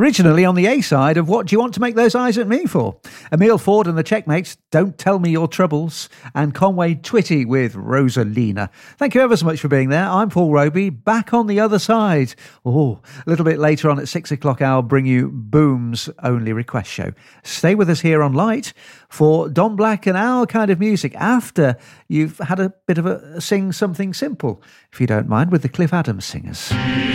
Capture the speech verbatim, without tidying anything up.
Originally on the A-side of What Do You Want to Make Those Eyes at Me For? Emile Ford and the Checkmates, Don't Tell Me Your Troubles, and Conway Twitty with Rosalina. Thank you ever so much for being there. I'm Paul Roby, back on the other side. Oh, a little bit later on at six o'clock, I'll bring you Boom's Only Request Show. Stay with us here on Light for Don Black and our kind of music after you've had a bit of a sing something simple, if you don't mind, with the Cliff Adams Singers.